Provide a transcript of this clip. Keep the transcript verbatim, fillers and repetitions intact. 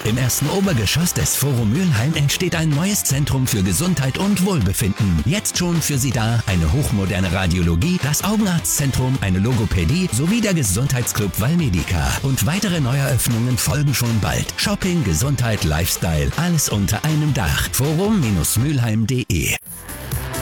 Im ersten Obergeschoss des Forum Mülheim entsteht ein neues Zentrum für Gesundheit und Wohlbefinden. Jetzt schon für Sie da eine hochmoderne Radiologie, das Augenarztzentrum, eine Logopädie sowie der Gesundheitsclub Valmedica. Und weitere Neueröffnungen folgen schon bald. Shopping, Gesundheit, Lifestyle, alles unter einem Dach. forum Bindestrich mülheim punkt de